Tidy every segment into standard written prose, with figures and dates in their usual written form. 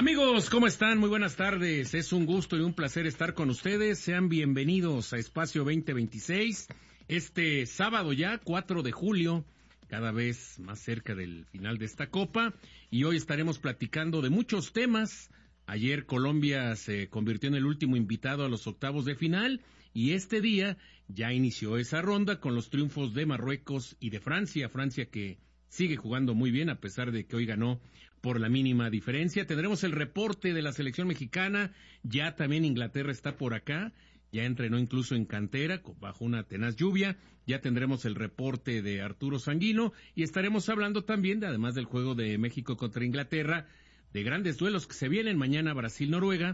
Amigos, ¿cómo están? Muy buenas tardes. Es un gusto y un placer estar con ustedes. Sean bienvenidos a Espacio 2026. Este sábado ya, 4 de julio, cada vez más cerca del final de esta Copa. Y hoy estaremos platicando de muchos temas. Ayer Colombia se convirtió en el último invitado a los octavos de final. Y este día ya inició esa ronda con los triunfos de Marruecos y de Francia. Francia que sigue jugando muy bien a pesar de que hoy ganó por la mínima diferencia. Tendremos el reporte de la selección mexicana. Ya también Inglaterra está por acá. Ya entrenó incluso en cantera bajo una tenaz lluvia. Ya tendremos el reporte de Arturo Sanguino y estaremos hablando también, además del juego de México contra Inglaterra, de grandes duelos que se vienen mañana Brasil-Noruega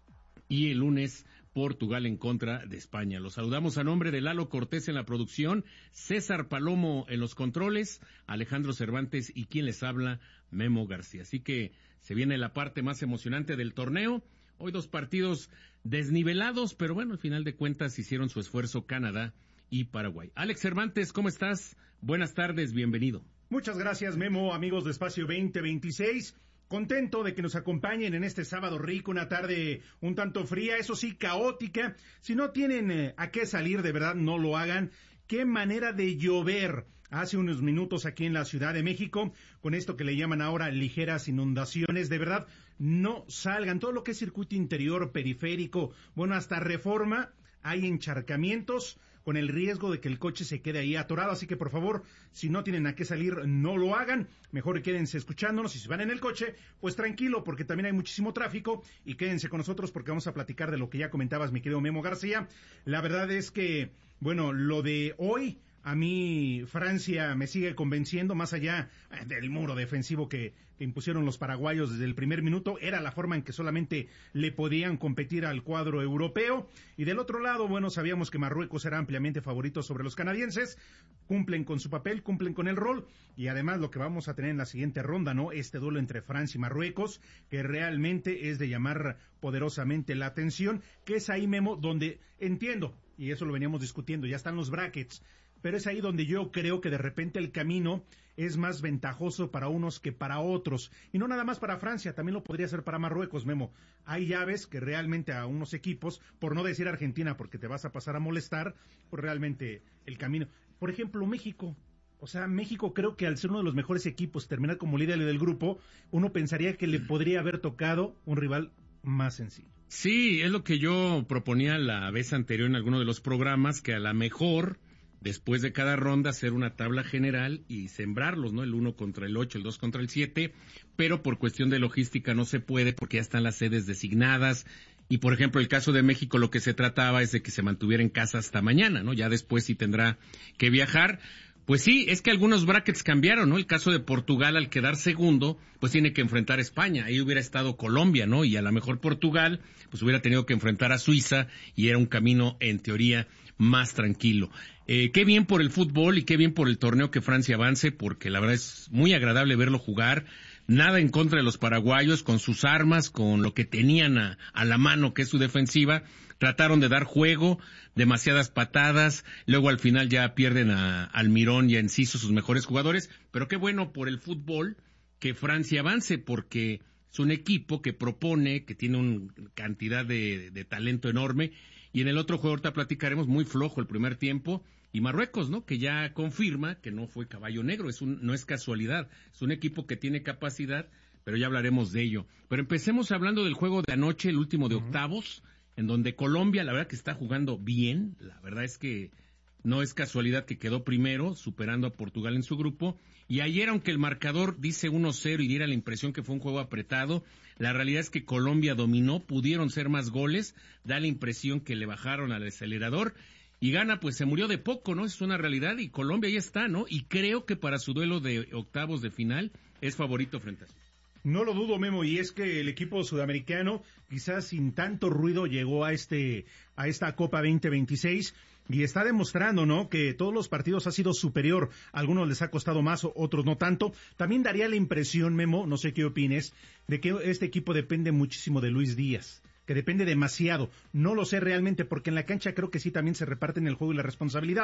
y el lunes Portugal en contra de España. Los saludamos a nombre de Lalo Cortés en la producción, César Palomo en los controles, Alejandro Cervantes y quien les habla, Memo García. Así que se viene la parte más emocionante del torneo. Hoy dos partidos desnivelados, pero bueno, al final de cuentas hicieron su esfuerzo Canadá y Paraguay. Alex Cervantes, ¿cómo estás? Buenas tardes, bienvenido. Muchas gracias, Memo, amigos de Espacio 2026. Contento de que nos acompañen en este sábado rico, una tarde un tanto fría, eso sí, caótica. Si no tienen a qué salir, de verdad, no lo hagan. Qué manera de llover hace unos minutos aquí en la Ciudad de México, con esto que le llaman ahora ligeras inundaciones. De verdad, no salgan. Todo lo que es circuito interior, periférico, bueno, hasta Reforma, hay encharcamientos con el riesgo de que el coche se quede ahí atorado, así que por favor, si no tienen a qué salir, no lo hagan, mejor quédense escuchándonos, y si van en el coche, pues tranquilo, porque también hay muchísimo tráfico, y quédense con nosotros porque vamos a platicar de lo que ya comentabas, mi querido Memo García. La verdad es que, bueno, lo de hoy, a mí Francia me sigue convenciendo, más allá del muro defensivo que impusieron los paraguayos desde el primer minuto. Era la forma en que solamente le podían competir al cuadro europeo. Y del otro lado, bueno, sabíamos que Marruecos era ampliamente favorito sobre los canadienses. Cumplen con su papel, cumplen con el rol. Y además lo que vamos a tener en la siguiente ronda, ¿no? Este duelo entre Francia y Marruecos, que realmente es de llamar poderosamente la atención, que es ahí, Memo, donde entiendo, y eso lo veníamos discutiendo, ya están los brackets, pero es ahí donde yo creo que de repente el camino es más ventajoso para unos que para otros, y no nada más para Francia, también lo podría ser para Marruecos, Memo. Hay llaves que realmente a unos equipos, por no decir Argentina, porque te vas a pasar a molestar, pues realmente el camino. Por ejemplo, México. O sea, México creo que al ser uno de los mejores equipos, terminar como líder del grupo, uno pensaría que le podría haber tocado un rival más sencillo. Sí, es lo que yo proponía la vez anterior en alguno de los programas, que a lo mejor después de cada ronda hacer una tabla general y sembrarlos, ¿no? El 1 contra el 8, el 2 contra el 7, pero por cuestión de logística no se puede porque ya están las sedes designadas. Y por ejemplo, el caso de México, lo que se trataba es de que se mantuviera en casa hasta mañana, ¿no? Ya después sí tendrá que viajar. Pues sí, es que algunos brackets cambiaron, ¿no? El caso de Portugal, al quedar segundo, pues tiene que enfrentar a España. Ahí hubiera estado Colombia, ¿no? Y a lo mejor Portugal, pues hubiera tenido que enfrentar a Suiza y era un camino, en teoría, más tranquilo. Qué bien por el fútbol y qué bien por el torneo que Francia avance, porque la verdad es muy agradable verlo jugar. Nada en contra de los paraguayos, con sus armas, con lo que tenían a la mano, que es su defensiva. Trataron de dar juego, demasiadas patadas, luego al final ya pierden a Almirón y a Enciso, sus mejores jugadores, pero qué bueno por el fútbol que Francia avance, porque es un equipo que propone, que tiene una cantidad de talento enorme, y en el otro juego ahorita platicaremos, muy flojo el primer tiempo, y Marruecos, ¿no? Que ya confirma que no fue caballo negro, no es casualidad, es un equipo que tiene capacidad, pero ya hablaremos de ello. Pero empecemos hablando del juego de anoche, el último de octavos, en donde Colombia, la verdad que está jugando bien, la verdad es que no es casualidad que quedó primero, superando a Portugal en su grupo, y ayer, aunque el marcador dice 1-0 y diera la impresión que fue un juego apretado, la realidad es que Colombia dominó, pudieron ser más goles, da la impresión que le bajaron al acelerador, y Ghana pues se murió de poco, ¿no? Es una realidad, y Colombia ya está, ¿no? Y creo que para su duelo de octavos de final es favorito frente a Suiza. No lo dudo, Memo, y es que el equipo sudamericano quizás sin tanto ruido llegó a esta Copa 2026 y está demostrando, ¿no?, que todos los partidos ha sido superior. A algunos les ha costado más, otros no tanto. También daría la impresión, Memo, no sé qué opines, de que este equipo depende muchísimo de Luis Díaz, que depende demasiado. No lo sé realmente, porque en la cancha creo que sí también se reparten el juego y la responsabilidad.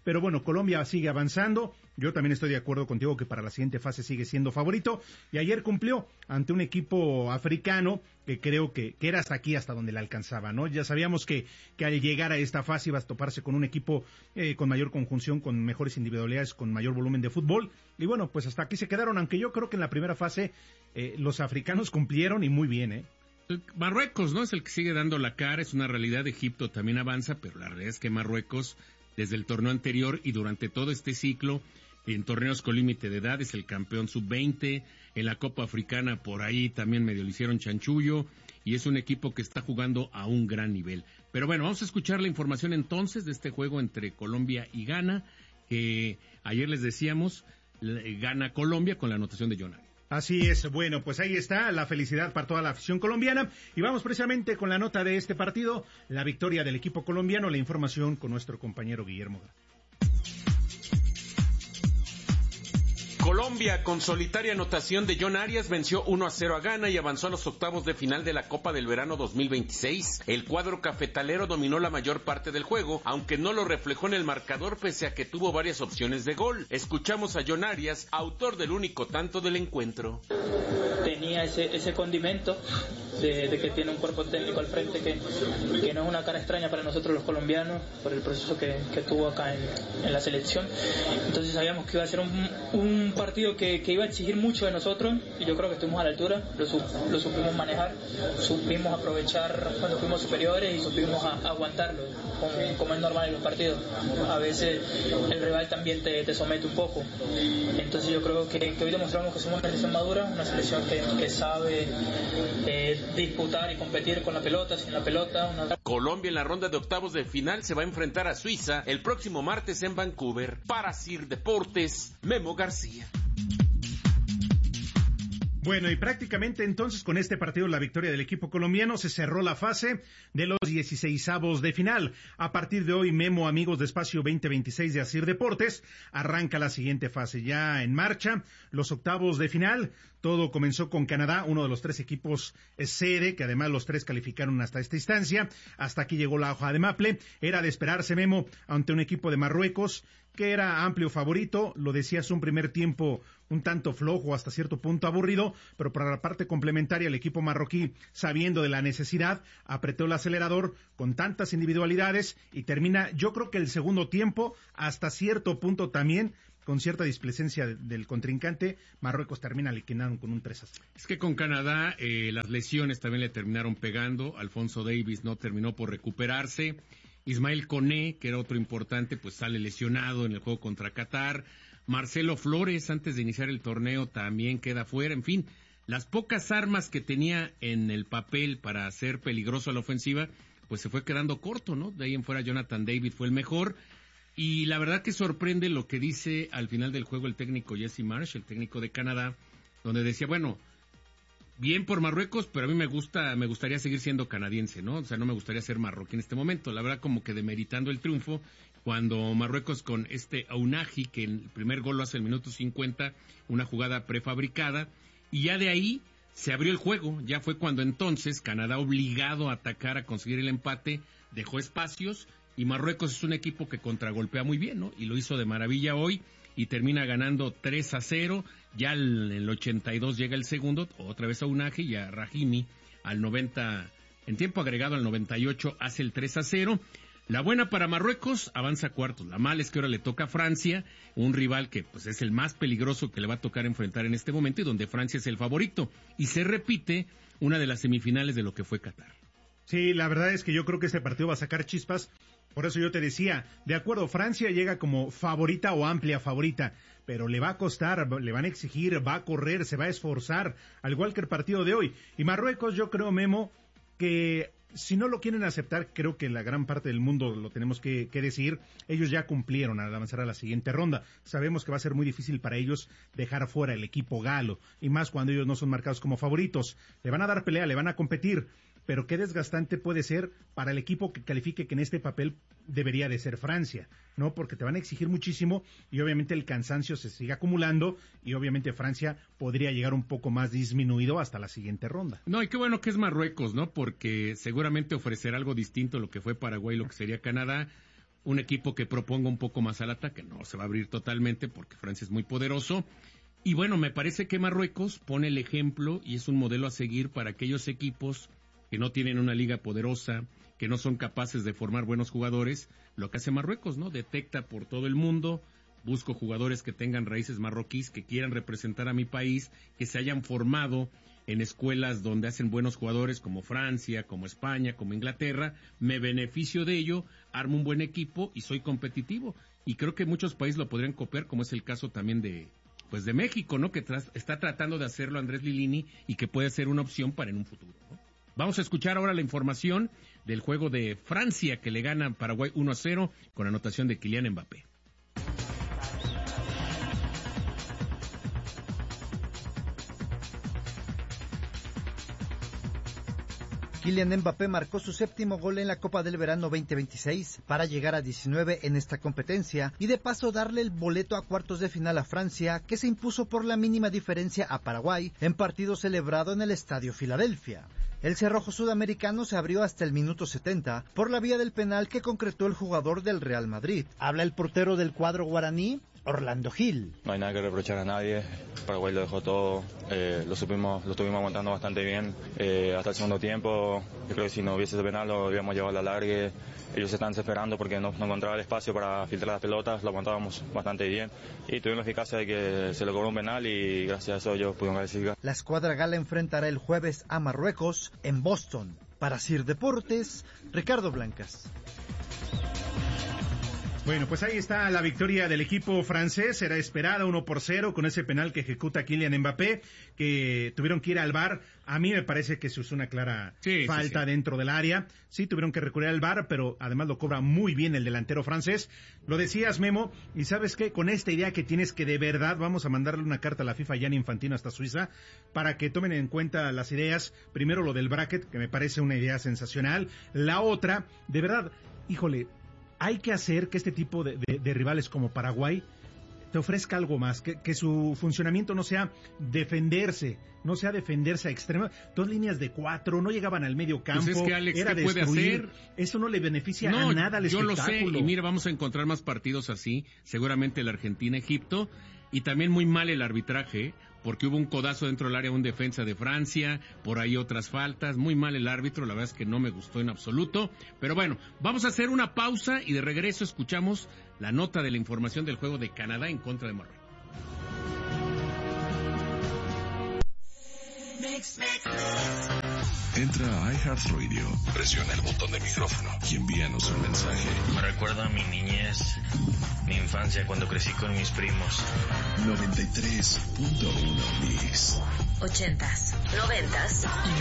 pero bueno, Colombia sigue avanzando. Yo también estoy de acuerdo contigo que para la siguiente fase sigue siendo favorito, y ayer cumplió ante un equipo africano que creo que era hasta aquí, hasta donde le alcanzaba, ¿no? Ya sabíamos que al llegar a esta fase iba a toparse con un equipo con mayor conjunción, con mejores individualidades, con mayor volumen de fútbol, y bueno, pues hasta aquí se quedaron, aunque yo creo que en la primera fase los africanos cumplieron y muy bien, ¿eh? Marruecos, ¿no? Es el que sigue dando la cara, es una realidad. Egipto también avanza, pero la realidad es que Marruecos, desde el torneo anterior y durante todo este ciclo, en torneos con límite de edad, es el campeón sub-20, en la Copa Africana por ahí también medio le hicieron chanchullo, y es un equipo que está jugando a un gran nivel. Pero bueno, vamos a escuchar la información entonces de este juego entre Colombia y Ghana, que ayer les decíamos, gana Colombia con la anotación de John Arias. Así es, bueno, pues ahí está la felicidad para toda la afición colombiana, y vamos precisamente con la nota de este partido, la victoria del equipo colombiano, la información con nuestro compañero Guillermo. Colombia, con solitaria anotación de John Arias, venció 1-0 a Ghana y avanzó a los octavos de final de la Copa del Verano 2026. El cuadro cafetalero dominó la mayor parte del juego, aunque no lo reflejó en el marcador pese a que tuvo varias opciones de gol. Escuchamos a John Arias, autor del único tanto del encuentro. Tenía ese condimento de que tiene un cuerpo técnico al frente que no es una cara extraña para nosotros los colombianos por el proceso que tuvo acá en la selección. Entonces sabíamos que iba a ser un partido que iba a exigir mucho de nosotros, y yo creo que estuvimos a la altura, lo supimos manejar, supimos aprovechar cuando fuimos superiores y supimos aguantarlo, como es normal en los partidos. A veces el rival también te somete un poco. Entonces yo creo que hoy demostramos que somos una selección madura, una selección que sabe disputar y competir con la pelota, sin la pelota. Colombia en la ronda de octavos de final se va a enfrentar a Suiza el próximo martes en Vancouver. Para Sir Deportes, Memo García. Bueno, y prácticamente entonces con este partido, la victoria del equipo colombiano, se cerró la fase de los 16avos de final. A partir de hoy, Memo, amigos de Espacio 2026 de Asir Deportes, arranca la siguiente fase ya en marcha, los octavos de final. Todo comenzó con Canadá, uno de los tres equipos sede, que además los tres calificaron hasta esta instancia. Hasta aquí llegó la hoja de maple. Era de esperarse, Memo, ante un equipo de Marruecos, que era amplio favorito. Lo decías, un primer tiempo un tanto flojo, hasta cierto punto aburrido, pero para la parte complementaria el equipo marroquí, sabiendo de la necesidad, apretó el acelerador con tantas individualidades y termina, yo creo que el segundo tiempo, hasta cierto punto también, con cierta displicencia del contrincante, Marruecos termina liquidando con un 3-0. Es que con Canadá las lesiones también le terminaron pegando. Alfonso Davies no terminó por recuperarse. Ismael Koné, que era otro importante, pues sale lesionado en el juego contra Qatar. Marcelo Flores, antes de iniciar el torneo, también queda fuera. En fin, las pocas armas que tenía en el papel para hacer peligroso a la ofensiva, pues se fue quedando corto, ¿no? De ahí en fuera Jonathan David fue el mejor. Y la verdad que sorprende lo que dice al final del juego el técnico Jesse Marsh, el técnico de Canadá, donde decía, bueno, bien por Marruecos, pero a mí me gustaría seguir siendo canadiense, ¿no? O sea, no me gustaría ser marroquí en este momento. La verdad, como que demeritando el triunfo, cuando Marruecos con Ounahi, que el primer gol lo hace el minuto 50, una jugada prefabricada, y ya de ahí se abrió el juego. Ya fue cuando entonces Canadá, obligado a atacar, a conseguir el empate, dejó espacios, y Marruecos es un equipo que contragolpea muy bien, ¿no? Y lo hizo de maravilla hoy, y termina ganando 3-0, ya en el 82 llega el segundo, otra vez a Ounahi, y a Rahimi al 90, en tiempo agregado al 98, hace el 3-0. La buena para Marruecos, avanza a cuartos. La mala es que ahora le toca a Francia, un rival que pues es el más peligroso que le va a tocar enfrentar en este momento, y donde Francia es el favorito, y se repite una de las semifinales de lo que fue Qatar. Sí, la verdad es que yo creo que este partido va a sacar chispas. Por eso yo te decía, de acuerdo, Francia llega como favorita o amplia favorita, pero le va a costar, le van a exigir, va a correr, se va a esforzar, al igual que el partido de hoy. Y Marruecos, yo creo, Memo, que si no lo quieren aceptar, creo que la gran parte del mundo lo tenemos que decir, ellos ya cumplieron al avanzar a la siguiente ronda. Sabemos que va a ser muy difícil para ellos dejar fuera el equipo galo, y más cuando ellos no son marcados como favoritos. Le van a dar pelea, le van a competir, pero qué desgastante puede ser para el equipo que califique que en este papel debería de ser Francia, ¿no? Porque te van a exigir muchísimo y obviamente el cansancio se sigue acumulando y obviamente Francia podría llegar un poco más disminuido hasta la siguiente ronda. No, y qué bueno que es Marruecos, ¿no? Porque seguramente ofrecerá algo distinto a lo que fue Paraguay, lo que sería Canadá, un equipo que proponga un poco más al ataque. No se va a abrir totalmente porque Francia es muy poderoso. Y bueno, me parece que Marruecos pone el ejemplo y es un modelo a seguir para aquellos equipos que no tienen una liga poderosa, que no son capaces de formar buenos jugadores. Lo que hace Marruecos, ¿no? Detecta por todo el mundo, busco jugadores que tengan raíces marroquíes, que quieran representar a mi país, que se hayan formado en escuelas donde hacen buenos jugadores como Francia, como España, como Inglaterra, me beneficio de ello, armo un buen equipo y soy competitivo. Y creo que muchos países lo podrían copiar, como es el caso también de México, ¿no? Que está tratando de hacerlo Andrés Lilini y que puede ser una opción para en un futuro, ¿no? Vamos a escuchar ahora la información del juego de Francia que le gana a Paraguay 1-0 con anotación de Kylian Mbappé. Kylian Mbappé marcó su 7º gol en la Copa del Verano 2026 para llegar a 19 en esta competencia y de paso darle el boleto a cuartos de final a Francia, que se impuso por la mínima diferencia a Paraguay en partido celebrado en el Estadio Filadelfia. El cerrojo sudamericano se abrió hasta el minuto 70 por la vía del penal que concretó el jugador del Real Madrid. Habla el portero del cuadro guaraní, Orlando Gil. No hay nada que reprochar a nadie, Paraguay lo dejó todo, lo estuvimos aguantando bastante bien hasta el segundo tiempo. Yo creo que si no hubiese ese penal lo habíamos llevado a la largue. Ellos se están desesperando porque no encontraba el espacio para filtrar las pelotas, lo aguantábamos bastante bien y tuvimos la eficacia de que se le cobró un penal y gracias a eso ellos pudieron clasificar. La escuadra gala enfrentará el jueves a Marruecos en Boston. Para CIR Deportes, Ricardo Blancas. Bueno, pues ahí está la victoria del equipo francés, era esperada 1-0 con ese penal que ejecuta Kylian Mbappé, que tuvieron que ir al VAR. A mí me parece que eso es una clara falta dentro del área. Sí, tuvieron que recurrir al VAR, pero además lo cobra muy bien el delantero francés. Lo decías, Memo, y ¿sabes qué? Con esta idea que tienes que de verdad vamos a mandarle una carta a la FIFA Gianni Infantino hasta Suiza para que tomen en cuenta las ideas. Primero lo del bracket, que me parece una idea sensacional. La otra, de verdad, híjole, hay que hacer que este tipo de rivales como Paraguay te ofrezca algo más, que su funcionamiento no sea defenderse a extrema. 2 líneas de 4, no llegaban al medio campo, pues es que Alex, era ¿qué puede hacer? Eso no le beneficia a nada al espectáculo. Yo lo sé, y mira, vamos a encontrar más partidos así, seguramente el Argentina-Egipto, y también muy mal el arbitraje, porque hubo un codazo dentro del área, un defensa de Francia, por ahí otras faltas, muy mal el árbitro, la verdad es que no me gustó en absoluto, pero bueno, vamos a hacer una pausa y de regreso escuchamos la nota de la información del juego de Canadá en contra de Marruecos. Entra a iHeartRadio, presiona el botón de micrófono y envíanos un mensaje. Me recuerda a mi niñez, mi infancia cuando crecí con mis primos. 93.1 Mix. 80s, 90s y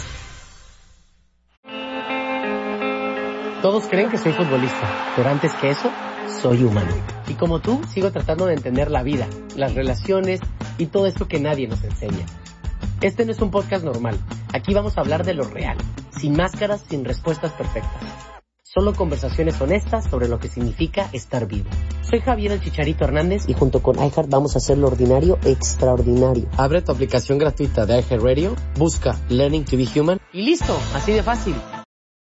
más. Todos creen que soy futbolista, pero antes que eso, soy humano. Y como tú, sigo tratando de entender la vida, las relaciones y todo eso que nadie nos enseña. Este no es un podcast normal. Aquí vamos a hablar de lo real, sin máscaras, sin respuestas perfectas. Solo conversaciones honestas sobre lo que significa estar vivo. Soy Javier el Chicharito Hernández y junto con iHeart vamos a hacer lo ordinario extraordinario. Abre tu aplicación gratuita de iHeartRadio, busca Learning to be Human y listo, así de fácil.